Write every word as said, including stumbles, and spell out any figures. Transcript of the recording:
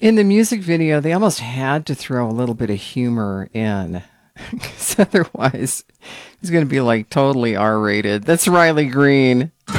In the music video, they almost had to throw a little bit of humor in. Because otherwise, it's going to be like totally R rated. That's Riley Green.